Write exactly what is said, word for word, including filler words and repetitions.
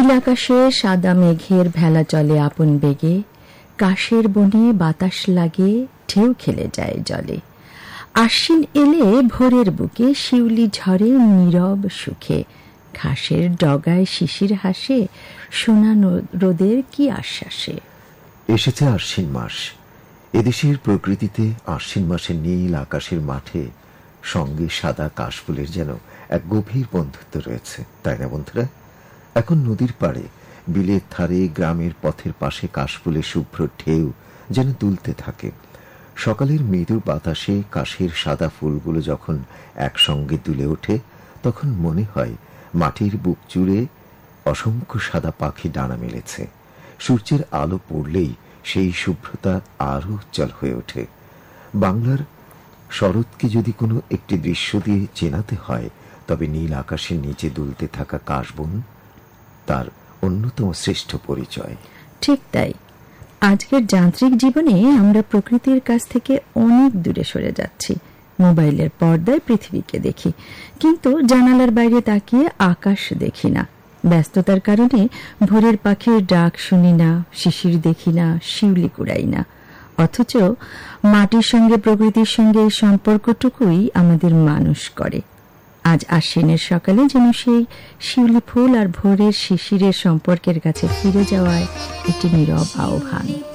নীল আকাশে সাদা মেঘের ভেলা চলে আপন বেগে, কাশের বনে বাতাস লাগে, ঢেউ খেলে যায় জলে। আশ্বিন এলে ভোরের বুকে শিউলি ঝরে নীরব সুখে, ঘাসের ডগায় শিশির হাসে, সোনা রোদের কি আশ্বাসে। এসেছে আশ্বিন মাস। এদেশের প্রকৃতিতে আশ্বিন মাসের নীল আকাশের মাঠে সঙ্গে সাদা কাশফুলের যেন এক গভীর বন্ধুত্ব রয়েছে, তাই না বন্ধুরা? এখন নদীর পাড়ে, বিলের ধারে, গ্রামের পথের পাশে কাশফুলের শুভ্র ঢেউ যেন দুলতে থাকে। সকালের মৃদু বাতাসে কাশের সাদা ফুলগুলো যখন একসঙ্গে দুলে ওঠে, তখন মনে হয় মাটির বুক জুড়ে অসংখ্য সাদা পাখি ডানা মেলেছে। সূর্যের আলো পড়লেই সেই শুভ্রতা আরো উজ্জ্বল হয়ে ওঠে। বাংলার শরৎকে যদি কোনো একটি দৃশ্য দিয়ে চেনাতে হয়, তবে নীল আকাশের নিচে দুলতে থাকা কাশবন তার অন্যতম শ্রেষ্ঠ পরিচয়। ঠিক তাই। আজকের যান্ত্রিক জীবনে আমরা প্রকৃতির কাছ থেকে অনেক দূরে সরে যাচ্ছি। মোবাইলের পর্দায় পৃথিবীকে দেখি, কিন্তু জানালার বাইরে তাকিয়ে আকাশ দেখি না। ব্যস্ততার কারণে ভোরের পাখির ডাক শুনি না, শিশির দেখি না, শিউলি কুড়াই না। অথচ মাটির সঙ্গে, প্রকৃতির সঙ্গে এই সম্পর্কটুকুই আমাদের মানুষ করে। আজ আশ্বিনের সকালে যেন সেই শিউলি ফুল আর ভোরের শিশিরের সম্পর্কের কাছে ফিরে যাওয়ায় একটি নীরব আহ্বান।